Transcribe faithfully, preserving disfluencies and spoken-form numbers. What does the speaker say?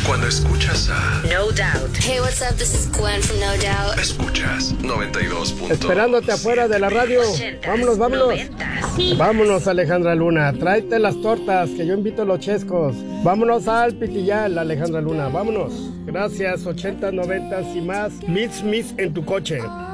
Cuando escuchas a No Doubt. Hey, what's up? This is Gwen from No Doubt. Escuchas noventa y dos punto siete. Esperándote afuera de la radio. Vámonos, vámonos. noventas. Vámonos, Alejandra Luna. Tráete las tortas, que yo invito a los chescos. Vámonos al Pitillal, Alejandra Luna. Vámonos. Gracias, ochentas, noventas y más. Mix, mix en tu coche.